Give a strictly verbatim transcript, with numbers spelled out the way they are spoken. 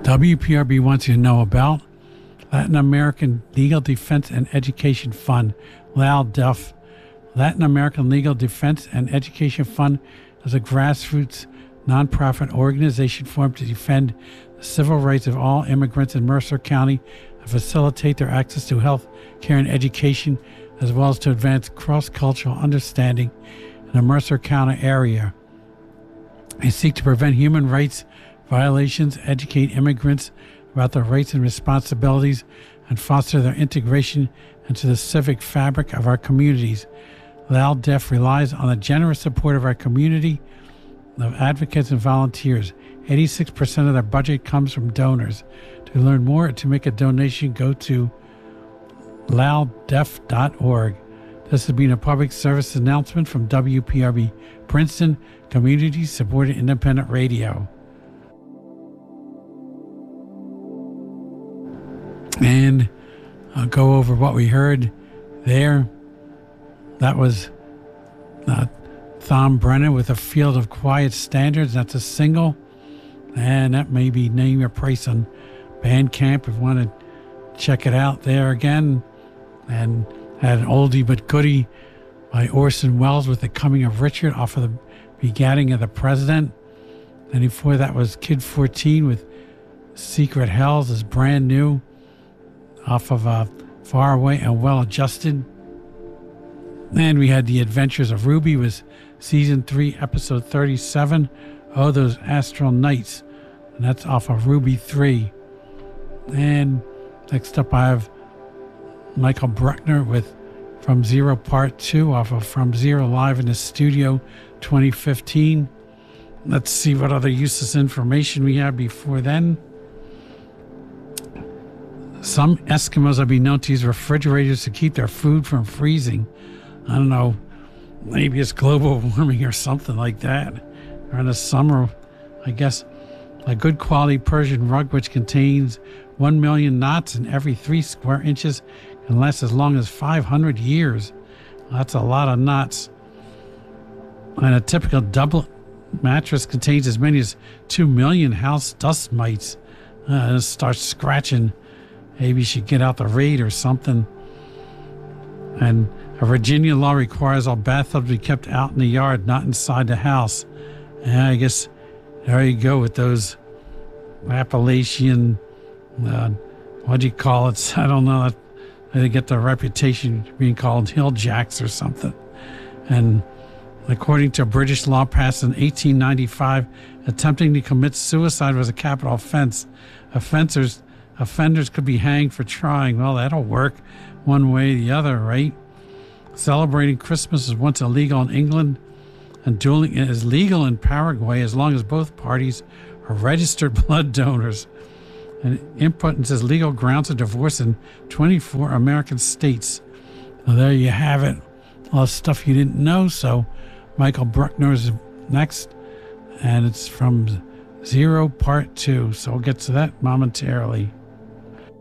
W P R B wants you to know about Latin American Legal Defense and Education Fund, LALDEF. Latin American Legal Defense and Education Fund is a grassroots nonprofit organization formed to defend the civil rights of all immigrants in Mercer County and facilitate their access to health care and education, as well as to advance cross-cultural understanding in the Mercer County area. They seek to prevent human rights violations, educate immigrants about their rights and responsibilities, and foster their integration into the civic fabric of our communities. LALDEF relies on the generous support of our community of advocates and volunteers. eighty-six percent of their budget comes from donors. To learn more or to make a donation, go to laldef dot org. This has been a public service announcement from W P R B Princeton, community-supported independent radio. And I'll go over what we heard there. That was uh, Thom Brennan with A Field of Quiet Standards. That's a single. And that may be Name Your Price on Bandcamp if you want to check it out there again. And had an oldie but goodie by Orson Welles with The Coming of Richard off of The Begatting of the President. And before that was Kid fourteen with Secret Hells is brand new off of uh, Far Away and Well Adjusted. And we had The Adventures of Ruby was season three, episode thirty-seven. Oh, those Astral Nights. And that's off of Ruby three. And next up I have Michael Bruckner with From Zero Part two off of From Zero Live in the Studio twenty fifteen. Let's see what other useless information we have before then. Some Eskimos have been known to use refrigerators to keep their food from freezing. I don't know, maybe it's global warming or something like that. Or in the summer, I guess, a good quality Persian rug which contains one million knots in every three square inches can last as long as five hundred years. That's a lot of knots. And a typical double mattress contains as many as two million house dust mites. Uh, it starts scratching. Maybe you should get out the raid or something. And a Virginia law requires all bathtubs to be kept out in the yard, not inside the house. And I guess there you go with those Appalachian, uh, what do you call it? I don't know. They get the reputation of being called hill jacks or something. And according to a British law passed in eighteen ninety-five, attempting to commit suicide was a capital offense. Offenders, offenders could be hanged for trying. Well, that'll work one way or the other, right? Celebrating Christmas is once illegal in England, and dueling is legal in Paraguay as long as both parties are registered blood donors. And impotence is legal grounds of divorce in twenty-four American states. Well, there you have it. All the stuff you didn't know. So Michael Bruckner is next, and it's From Zero Part two. So we'll get to that momentarily.